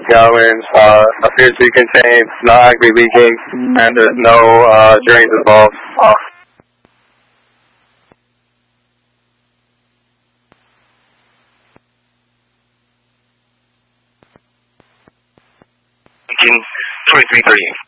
gallons appears to be contained, not actively leaking, and there's no drains involved. Engine 2330.